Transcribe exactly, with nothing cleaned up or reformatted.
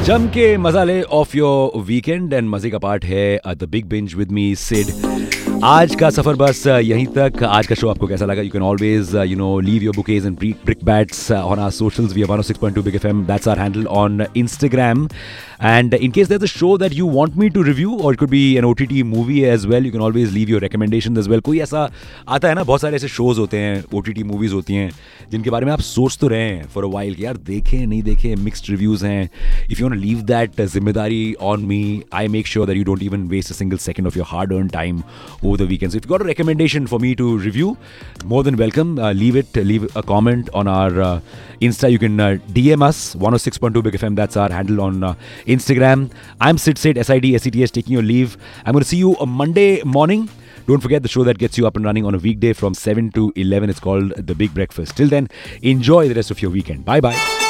जम के मजा lay off your weekend and मजे का पार्ट है the big binge with me Sid. आज का सफर बस uh, यहीं तक। आज का शो आपको कैसा लगा? You can always you know leave your bouquets and brick bats on our socials. We are one oh six point two Big F M. That's our handle on Instagram. And in case there's a show that you want me to review, or it could be an O T T movie as well, you can always leave your recommendations as well. कोई ऐसा आता है ना, बहुत सारे ऐसे shows होते हैं, O T T movies होती हैं जिनके बारे में आप सोच तो रहे हैं for a while कि यार देखें नहीं देखें, mixed reviews हैं. If you want to leave that uh, जिम्मेदारी on me, I make sure that you don't even waste a single second of your hard-earned time over the weekend. So if you got a recommendation for me to review, more than welcome. Uh, leave it, leave a comment on our uh, Insta. You can uh, D M us, one oh six point two Big F M. That's our handle on uh, Instagram. I'm Sid Sid, S I D S E T S, taking your leave. I'm going to see you a Monday morning. Don't forget the show that gets you up and running on a weekday from seven to eleven. It's called The Big Breakfast. Till then, enjoy the rest of your weekend. Bye-bye.